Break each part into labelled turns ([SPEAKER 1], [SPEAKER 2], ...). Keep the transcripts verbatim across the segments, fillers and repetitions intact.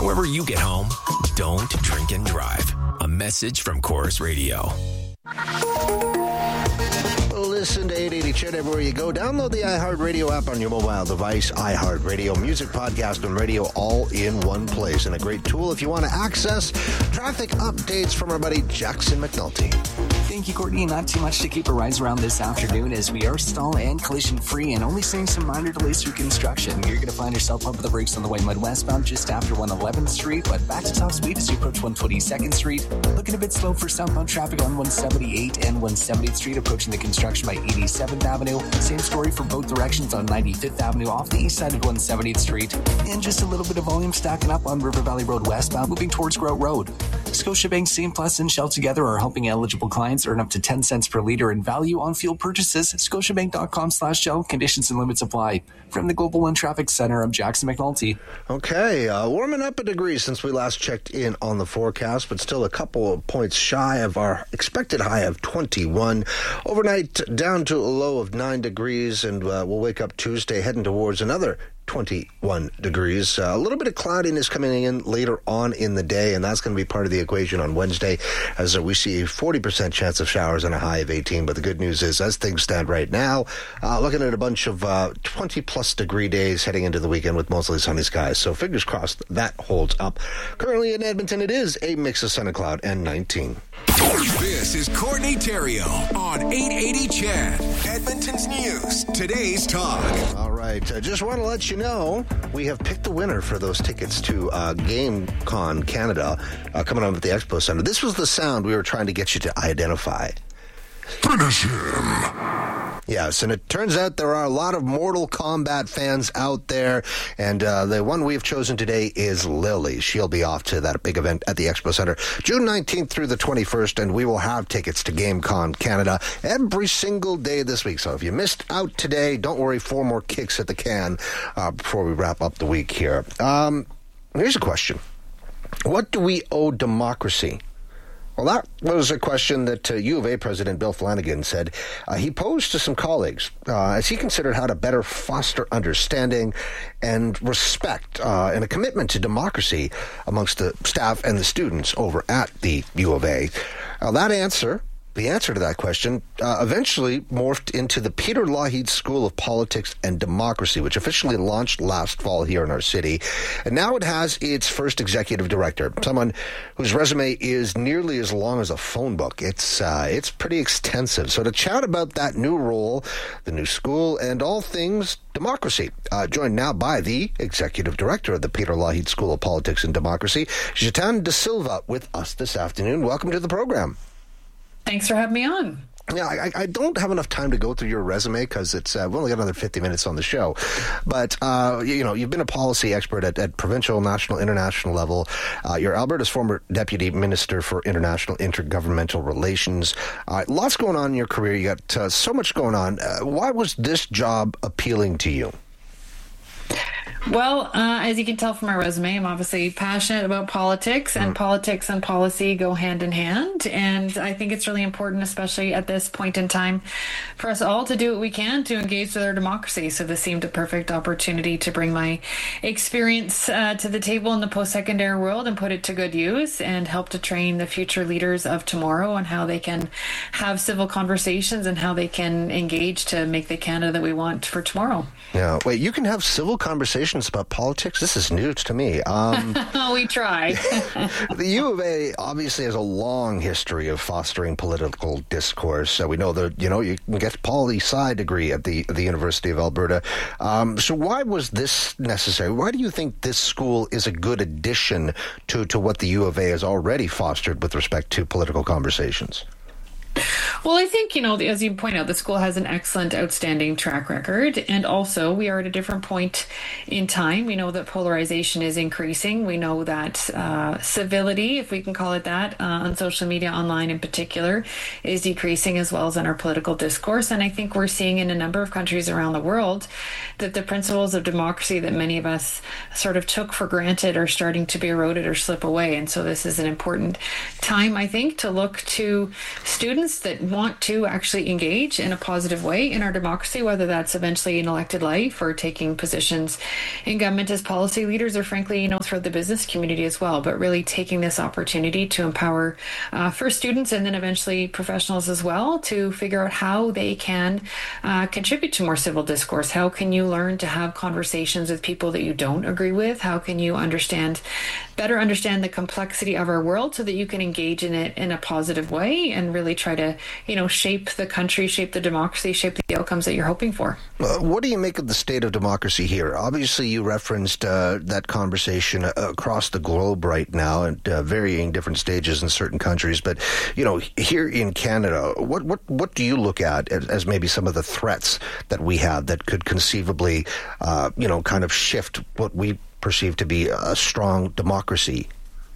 [SPEAKER 1] However you get home, don't drink and drive. A message from Chorus Radio.
[SPEAKER 2] Listen to eight eighty Ched everywhere you go. Download the iHeartRadio app on your mobile device. iHeartRadio, music, podcast, and radio all in one place. And a great tool if you want to access traffic updates from our buddy Jackson McNulty.
[SPEAKER 3] Thank you, Courtney. Not too much to keep our rides around this afternoon as we are stall and collision free and only seeing some minor delays through construction. You're going to find yourself up with the brakes on the Whitewood westbound just after one eleventh Street, but back to top speed as you approach one twenty-second Street. Looking a bit slow for southbound traffic on one seventy-eight and one seventieth Street, approaching the construction by eighty-seventh Avenue. Same story for both directions on ninety-fifth Avenue off the east side of one seventieth Street. And just a little bit of volume stacking up on River Valley Road westbound, moving towards Grout Road. Scotiabank, Scene Plus, and Shell together are helping eligible clients earn up to ten cents per litre in value on fuel purchases. Scotiabank.com slash Shell. Conditions and limits apply. From the Global One Traffic Center, I'm Jackson McNulty.
[SPEAKER 2] Okay, uh, warming up a degree since we last checked in on the forecast, but still a couple of points shy of our expected high of twenty-one. Overnight, down to a low of nine degrees, and uh, we'll wake up Tuesday heading towards another twenty-one degrees. Uh, a little bit of cloudiness coming in later on in the day, and that's going to be part of the equation on Wednesday as uh, we see a forty percent chance of showers and a high of eighteen. But the good news is, as things stand right now, uh, looking at a bunch of uh, twenty-plus degree days heading into the weekend with mostly sunny skies. So fingers crossed that holds up. Currently in Edmonton, it is a mix of sun and cloud and nineteen.
[SPEAKER 1] This is Courtney Theriault on eight eighty Ched, Edmonton's news, today's talk.
[SPEAKER 2] All right, I just want to let you know we have picked the winner for those tickets to uh, GameCon Canada uh, coming on at the Expo Center. This was the sound we were trying to get you to identify.
[SPEAKER 4] Finish him.
[SPEAKER 2] Yes, and it turns out there are a lot of Mortal Kombat fans out there, and uh, the one we've chosen today is Lily. She'll be off to that big event at the Expo Center June nineteenth through the twenty-first, and we will have tickets to GameCon Canada every single day this week. So if you missed out today, don't worry, four more kicks at the can uh, before we wrap up the week here. Um, here's a question. What do we owe democracy? Well, that was a question that uh, U of A President Bill Flanagan said uh, he posed to some colleagues uh, as he considered how to better foster understanding and respect uh, and a commitment to democracy amongst the staff and the students over at the U of A. Uh, that answer... The answer to that question uh, eventually morphed into the Peter Lougheed School of Politics and Democracy, which officially launched last fall here in our city. And now it has its first executive director, someone whose resume is nearly as long as a phone book. It's uh, it's pretty extensive. So to chat about that new role, the new school, and all things democracy, uh, joined now by the executive director of the Peter Lougheed School of Politics and Democracy, Jatan De Silva, with us this afternoon. Welcome to the program.
[SPEAKER 5] Thanks for having me on.
[SPEAKER 2] Yeah, I, I don't have enough time to go through your resume because it's uh, we've only got another fifty minutes on the show. But, uh, you know, you've been a policy expert at, at provincial, national, international level. Uh, you're Alberta's former Deputy Minister for International Intergovernmental Relations. Uh, lots going on in your career. You got uh, so much going on. Uh, why was this job appealing to you?
[SPEAKER 5] Well, uh, as you can tell from my resume, I'm obviously passionate about politics, and mm. politics and policy go hand in hand. And I think it's really important, especially at this point in time, for us all to do what we can to engage with our democracy. So this seemed a perfect opportunity to bring my experience uh, to the table in the post-secondary world and put it to good use and help to train the future leaders of tomorrow on how they can have civil conversations and how they can engage to make the Canada that we want for tomorrow.
[SPEAKER 2] Yeah. Wait, you can have civil conversations about politics? This is news to me. Um,
[SPEAKER 5] we try.
[SPEAKER 2] The U of A obviously has a long history of fostering political discourse. So we know that, you know, you can get a poli-sci degree at the, the University of Alberta. Um, so why was this necessary? Why do you think this school is a good addition to, to what the U of A has already fostered with respect to political conversations?
[SPEAKER 5] Well, I think, you know, as you point out, the school has an excellent, outstanding track record. And also, we are at a different point in time. We know that polarization is increasing. We know that uh, civility, if we can call it that, uh, on social media, online in particular, is decreasing, as well as in our political discourse. And I think we're seeing in a number of countries around the world that the principles of democracy that many of us sort of took for granted are starting to be eroded or slip away. And so this is an important time, I think, to look to students leaders that want to actually engage in a positive way in our democracy, whether that's eventually in elected life or taking positions in government as policy leaders, or frankly, you know, throughout the business community as well. But really taking this opportunity to empower uh, first students and then eventually professionals as well to figure out how they can uh, contribute to more civil discourse. How can you learn to have conversations with people that you don't agree with? How can you understand, better understand the complexity of our world so that you can engage in it in a positive way and really try to, you know, shape the country, shape the democracy, shape the outcomes that you're hoping for.
[SPEAKER 2] Uh, what do you make of the state of democracy here? Obviously, you referenced uh, that conversation uh, across the globe right now at uh, varying different stages in certain countries. But, you know, here in Canada, what, what, what do you look at as, as maybe some of the threats that we have that could conceivably, uh, you know, kind of shift what we perceive to be a strong democracy?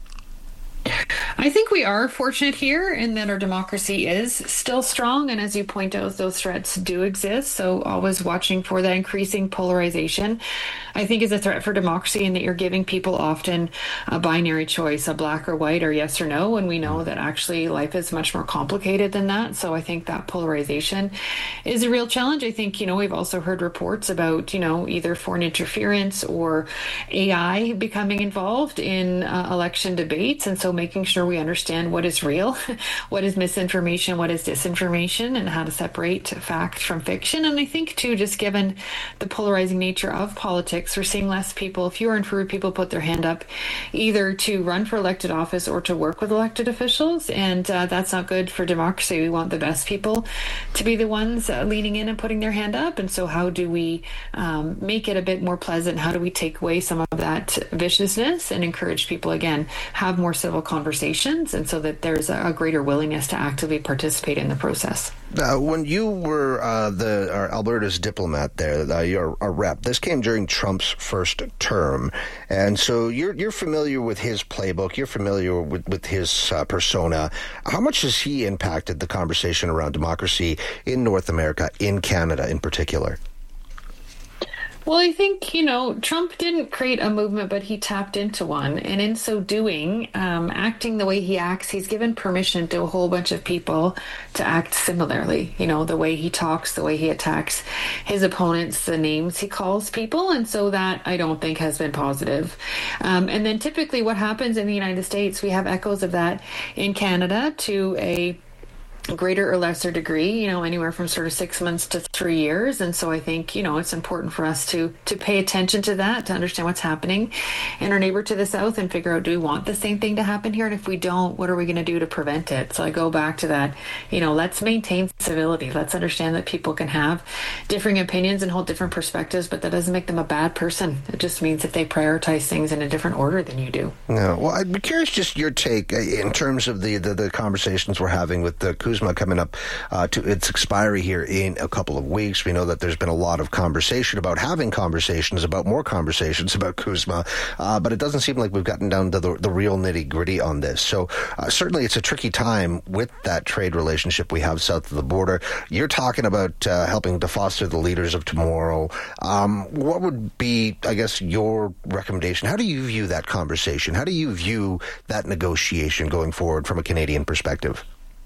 [SPEAKER 5] I think we are fortunate here in that our democracy is still strong. And as you point out, those threats do exist. So always watching for that increasing polarization, I think, is a threat for democracy, in that you're giving people often a binary choice, a black or white or yes or no. And we know that actually life is much more complicated than that. So I think that polarization is a real challenge. I think, you know, we've also heard reports about, you know, either foreign interference or A I becoming involved in uh, election debates. And so making sure we understand what is real, what is misinformation, what is disinformation, and how to separate fact from fiction. And I think, too, just given the polarizing nature of politics, we're seeing less people, fewer and fewer people put their hand up either to run for elected office or to work with elected officials. And uh, that's not good for democracy. We want the best people to be the ones uh, leaning in and putting their hand up. And so how do we um, make it a bit more pleasant? How do we take away some of that viciousness and encourage people, again, have more civil conversations, and so that there's a greater willingness to actively participate in the process.
[SPEAKER 2] Uh, when you were uh, the uh, Alberta's diplomat there, uh, you're a rep, this came during Trump's first term, and so you're you're familiar with his playbook, you're familiar with, with his uh, persona. How much has he impacted the conversation around democracy in North America, in Canada in particular?
[SPEAKER 5] Well, I think, you know, Trump didn't create a movement, but he tapped into one. And in so doing, um, acting the way he acts, he's given permission to a whole bunch of people to act similarly. You know, the way he talks, the way he attacks his opponents, the names he calls people. And so that, I don't think, has been positive. Um, and then typically what happens in the United States, we have echoes of that in Canada to a greater or lesser degree, you know, anywhere from sort of six months to three years. And so I think, you know, it's important for us to to pay attention to that, to understand what's happening in our neighbor to the south and figure out, do we want the same thing to happen here? And if we don't, what are we going to do to prevent it? So I go back to that, you know, let's maintain civility. Let's understand that people can have differing opinions and hold different perspectives, but that doesn't make them a bad person. It just means that they prioritize things in a different order than you do.
[SPEAKER 2] No, well, I'd be curious just your take in terms of the, the, the conversations we're having with the CUSMA coming up uh, to its expiry here in a couple of weeks. We know that there's been a lot of conversation about having conversations, about more conversations about CUSMA, uh, but it doesn't seem like we've gotten down to the, the real nitty-gritty on this. So uh, certainly it's a tricky time with that trade relationship we have south of the border. You're talking about uh, helping to foster the leaders of tomorrow. Um, what would be, I guess, your recommendation? How do you view that conversation? How do you view that negotiation going forward from a Canadian perspective?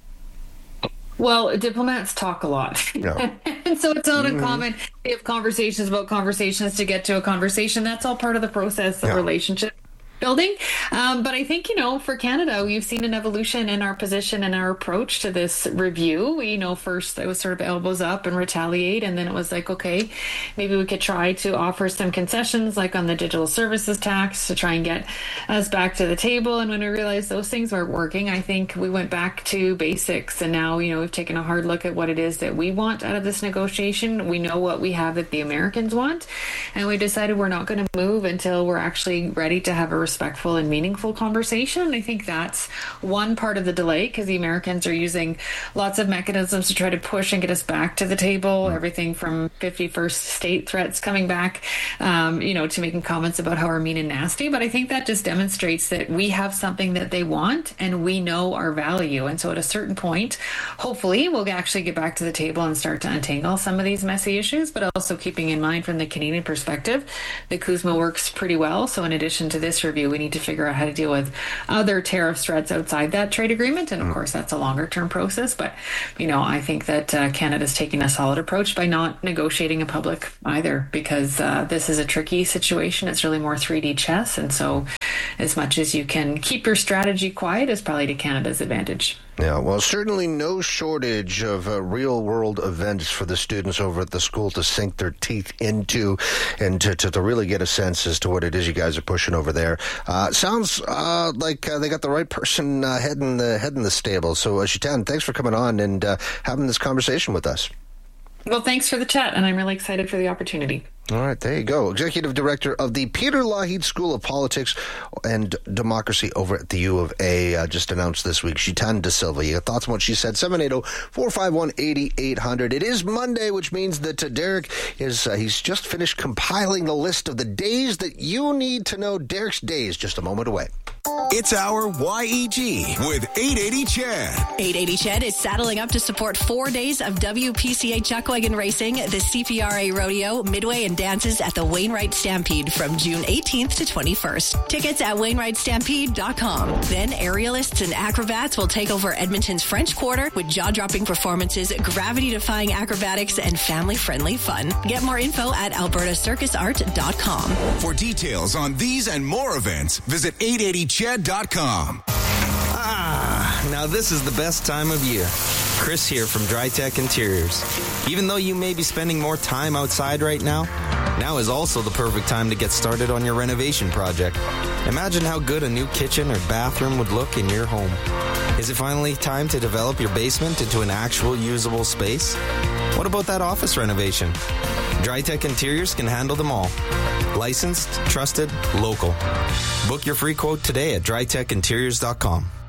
[SPEAKER 5] Well, diplomats talk a lot. No. And so it's not mm-hmm. uncommon to have conversations about conversations to get to a conversation. That's all part of the process of yeah. relationship building. Um, but I think, you know, for Canada, we've seen an evolution in our position and our approach to this review. You know, first it was sort of elbows up and retaliate. And then it was like, okay, maybe we could try to offer some concessions, like on the digital services tax, to try and get us back to the table. And when we realized those things weren't working, I think we went back to basics. And now, you know, we've taken a hard look at what it is that we want out of this negotiation. We know what we have that the Americans want. And we decided we're not going to move until we're actually ready to have a respectful and meaningful conversation. I think that's one part of the delay, because the Americans are using lots of mechanisms to try to push and get us back to the table. Mm. Everything from fifty-first state threats coming back, um, you know, to making comments about how we're mean and nasty. But I think that just demonstrates that we have something that they want and we know our value. And so at a certain point, hopefully we'll actually get back to the table and start to untangle some of these messy issues, but also keeping in mind from the Canadian perspective, the CUSMA works pretty well. So in addition to this review, do. We need to figure out how to deal with other tariff threats outside that trade agreement. And of
[SPEAKER 2] Mm.
[SPEAKER 5] course, that's a longer term process. But, you know, I think that uh, Canada's taking a solid approach by not negotiating in public either, because uh, this is a tricky situation. It's really more three D chess. And so as much as you can keep your strategy quiet is probably to Canada's advantage.
[SPEAKER 2] Yeah, well, certainly no shortage of uh, real-world events for the students over at the school to sink their teeth into and to, to, to really get a sense as to what it is you guys are pushing over there. Uh, sounds uh, like uh, they got the right person uh, heading the head in the stable. So, uh, Chetan, thanks for coming on and uh, having this conversation with us.
[SPEAKER 5] Well, thanks for the chat, and I'm really excited for the opportunity.
[SPEAKER 2] All right, there you go. Executive Director of the Peter Lougheed School of Politics and Democracy over at the U of A uh, just announced this week. Chetan De Silva. Your thoughts on what she said? seven eight zero, four five one, eight eight zero zero. It is Monday, which means that uh, Derek is uh, he's just finished compiling the list of the days that you need to know. Derek's Days, just a moment away.
[SPEAKER 1] It's our Y E G with eight eighty Chad.
[SPEAKER 6] eight eighty Chad is saddling up to support four days of W P C A Chuckwagon Racing, the C P R A Rodeo, Midway, and dances at the Wainwright Stampede from June eighteenth to twenty-first. Tickets at wainwright stampede dot com. Then aerialists and acrobats will take over Edmonton's French Quarter with jaw-dropping performances, gravity-defying acrobatics, and family-friendly fun. Get more info at alberta circus art dot com.
[SPEAKER 1] For details on these and more events, visit eight eighty chad dot com.
[SPEAKER 7] Ah, now this is the best time of year. Chris here from DryTech Interiors. Even though you may be spending more time outside right now, now is also the perfect time to get started on your renovation project. Imagine how good a new kitchen or bathroom would look in your home. Is it finally time to develop your basement into an actual usable space? What about that office renovation? DryTech Interiors can handle them all. Licensed, trusted, local. Book your free quote today at dry tech interiors dot com.